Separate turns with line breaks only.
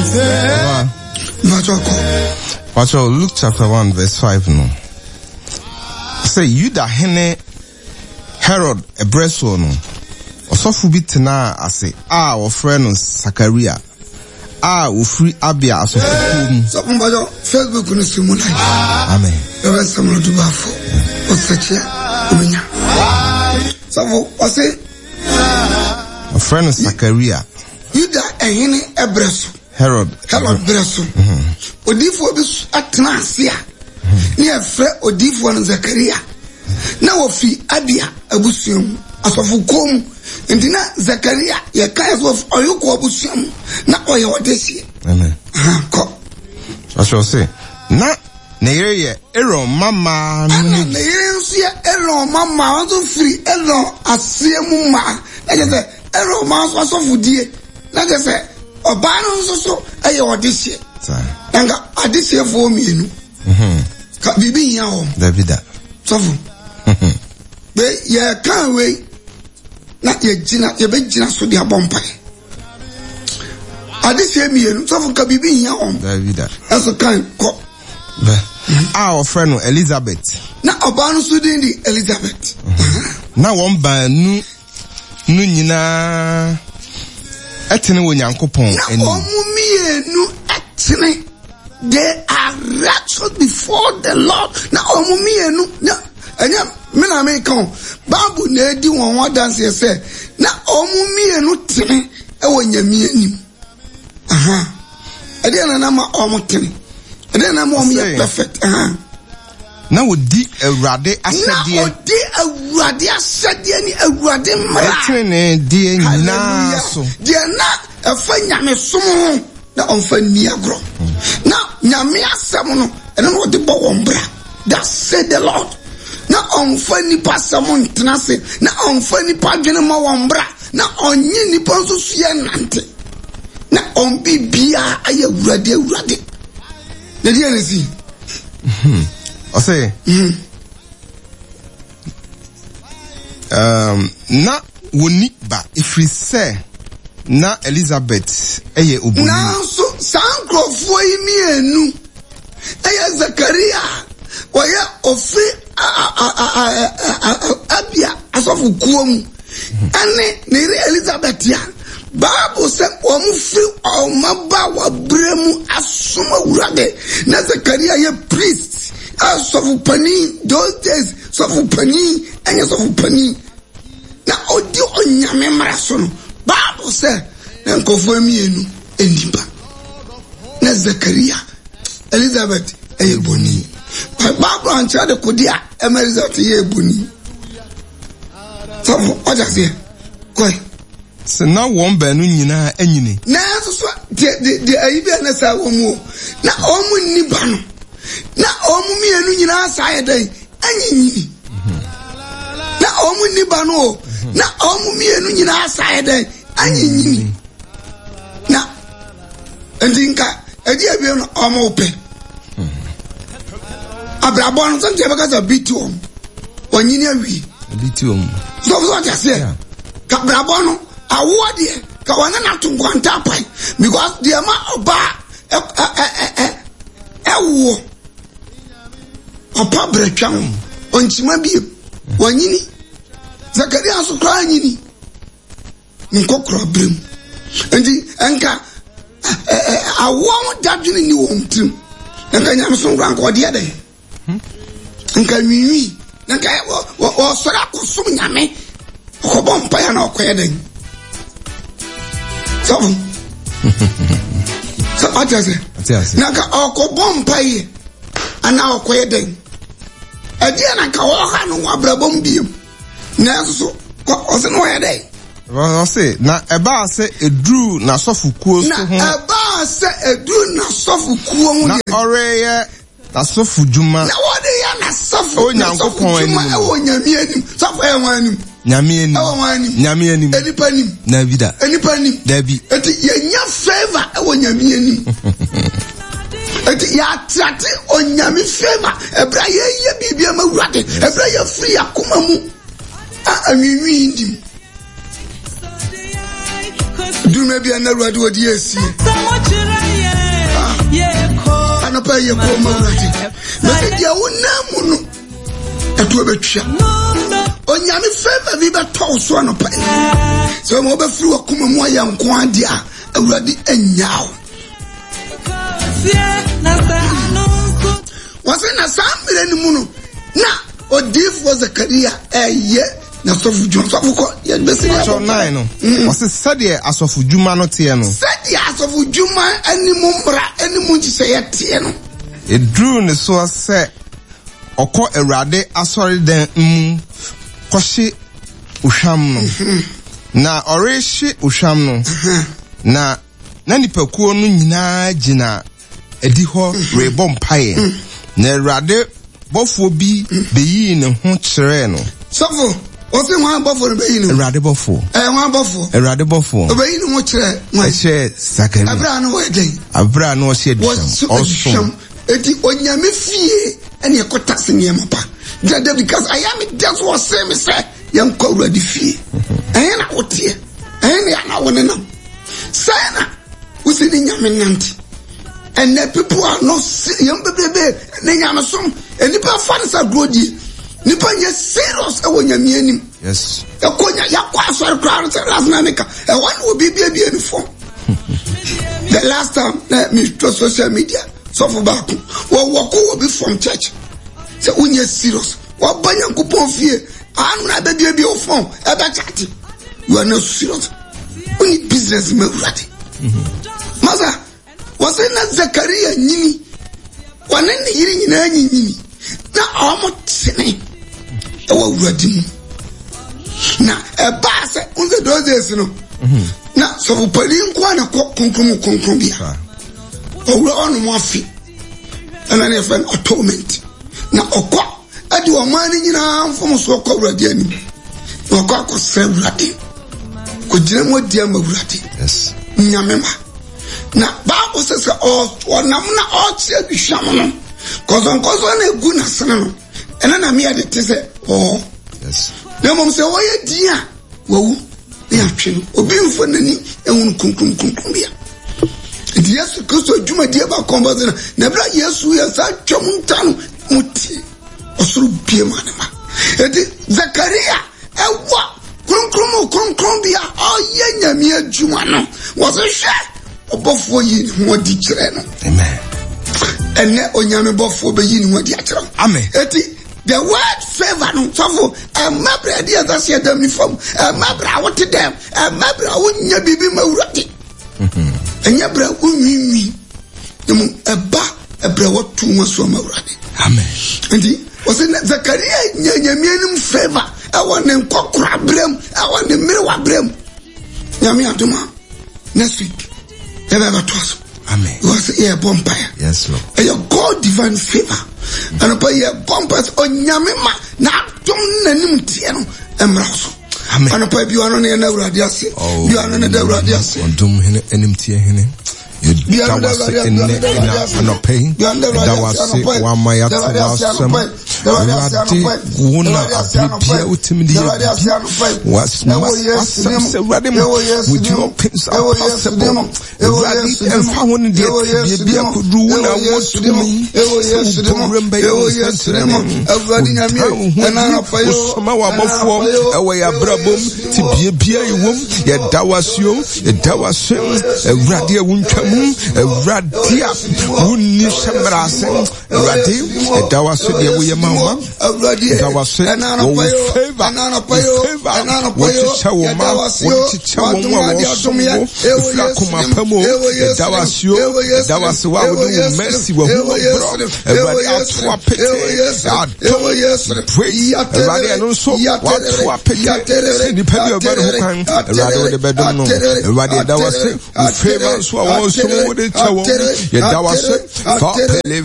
Pacho, Luke chapter 1 verse 5 no. Say you da hene Herod ebreso no. Osofu bi tena ase o friend Zakaria. Ufri Abia asofu.
So Pacho Facebook no simula.
Amen.
Ewa samulo dubafo. Osache umenya. So ose
a friend Zakaria.
You da hene ebreso.
Herod
Breso. Odifo bi atena ase a. Ni efre odifo no Zakaria. Na wofi Abia abusuam asofu kom. Ndina Zakaria ye kind of oyuko abusuam na oye odesi.
Amen.
Ko.
I shall say. Na ye Aaron mama
no. Na ye nso ye Aaron mama on free Aaron asiemu ma. Na je say Aaron ma so asofu die. Na je say oba no nso so aye odesi. Nga adesi fo mienu. Ka bibi ya o.
Davida.
Sofu. Be ye kan we na ye be gina so dia bompa. Adesi mienu sofu ka bibi ya o.
Davida.
Aso kan ko.
Our friend Elizabeth.
Na oba no so din di Elizabeth.
Na won ba nu nyina etene wo Nyankopon eni.
Na omumienu etene. They are righteous before the Lord. Na omumienu na enya me na me kan Bible na edi won dance say na omumienu tene e wo nyame anim. Ade na ma omutene. Ade na ma omu perfect.
Na wodi Awurade asede.
Na odi Awurade asede ni Awurade mara.
Etene die nyina so.
Die na efa nyame som na onfa ni agro. Na nyame asem no ene no de bo wombra. That said the Lord. Na onfa ni pasam ntena se. Na onfa ni padwene ma wombra. Na onyi ni ponso sua nante. Na on bibia aye Awurade. Na die na si.
I say, na woni ba if we say na Elizabeth eye obuni
na so sankrofo yi mienu eye Zakaria oya ofi Abia asofu kuom ane ne Elizabeth ya Bible say omufi omaba wa bremu asoma Awurade na Zakaria ye priest asofu pani those days sofu pani anya sofu pani na odi onyame maraso no Bible say na nkofo amienu eniba na Zakaria Elizabeth eyeboni Bible ancha de kodia Elizabeth eyeboni so oja se koi
se na won ba nu nyina anyini
na so de ayibe na sa womu na omu niba no na omu mienu nyina sa dai anyini na omu niba no na omu mienu nyina sa dai anyini na endinka edi abie no omu pe abrabon so je baka za bitu onyini awi
bitu
so just say ka brabon awode ka wana na tunkwanta pai because the amount oba ewo opa bretwam onchima bi wanyini Zakaria so kra nyini nkokro brem endi enka awon dadwini ni wontim enka nyam so ngran ko de de enka nwiwi enka wo sora ko sum nyame ko bom pa ya na ko yeden so atase naka ko bom pa ye ana ko yeden edi na ka wo ha no abrabom biem na so ko se no yeden
I say na eba se edru na sofukuo so ho
na eba se edru na sofukuo ho
na oreye na sofu juma
na wode ya na sofu
o Nyankopon anim
e wo nyame anim sofu e wan anim
nyame anim
e wo wan anim
nyame anim
enipa anim
na vida
enipa anim
dabi
eti ye nya favor e wo nyame anim eti ya trate o nyame favor ebra ye bibia ma Awurade ebra ye free akoma mu anwiwi ndim do maybe an Awurade odi esi no pay ye ko mawurade me dia wonamu no eto betwa onyame favor bi beto so no pay so mo be firi wakoma mu ayanko ade a awurade anyaaw wase na samire ni mu no na odifo Zakaria eye na sofu juma sofu ko ye besi ya
9 no wase sade asofu juma no tie no
sade asofu juma animu mbra animu jise ye tie no
edru ne so se okọ Awurade asori den koshi uhwam no na oreshi uhwam no na nipakuo no nyina gina edi ho rebom pae na Awurade bofo bi beyi ne ho kyere no
sofu o se wan bofo beyi ne
Awurade bofo
wan bofo
Awurade bofo
beyi ne ho kyere
wan she Zakaria
abra no we
abra no she
osom eti onyame fie ene ekota senye mapa jade because I am just what say me say yam ko Awurade fie na wotie ya na wonenam say na usini nyame nanti and the people are not young baby and then I'm some and the fans are good nipa nye serious e wonya mianim
yes
e konya yakwa so crowd last night e one will be in form the last time me to social media so for back will be from church so unye serious wa banya kupon fie anu na baby o form e ba chat you are not serious only business me ready maza wase na Zakaria nyini wane ne yiri nyina nyini na omotene e wa wuradi na e ba se unze dozes no na so pali nkwa na konkrom bia o wura onu mo afi ana ne fan atonement na okwa adi o man nyina mfom so okwa wuradi ani na okwa ko se wuradi ko jira mo dia ma wuradi
yes
nyamema na Bible says namna ochie bisham no kozo na egu na sene no ena na me ade te se
yes
na mom se wo ye dia wo ya twe obi mfo nani ehun kunkum bia ndi Yesu Kristo djuma die ba kombaze na bra Yesu ya sa twam ntano muti osuru bie manema edi Zakaria ewa kunkum bia ye nyame adjuma no wo se hwe obofo yi ho di kire no
amen
ene onyame bofo be yi ho di akire
amen
eti the word favor no so mabra dia that say them ni from mabra what them mabra wonya bibi mawurati enya bra unwi dem eba ebra watu nwaso mawurati
amen
enti was Zakaria nyanyame nim favor awone nkokora brem awone mere wa brem nyame adoma next week ever twas
amen
was a bonfire
yes Lord
and your God divine favor and upon your bumpers on Yamima na tum nanim tiano emraso
amen
and upon you are on the radiasi you are on the radiasi
on dum hene enim tie hene you that was in no pain that was one my awesome Radi wona abibia utimidi was Radi with your pins are possible Radi and found the bibia could do wona want to me remember and some our before away abrabum ti bibia yewom ye dawasio Radi wunchamu Radia wunni sembrasen Radi dawasio de mama that was it favor what to tell ma what to tell that was you that was why we do mercy we everybody out to a pity God praise everybody and also what to a pity depending on who can everybody the bedroom everybody that was it favor so also what it that was it